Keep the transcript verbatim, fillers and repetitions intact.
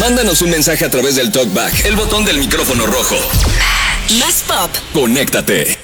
Mándanos un mensaje a través del TalkBack, el botón del micrófono rojo. Más pop. Conéctate.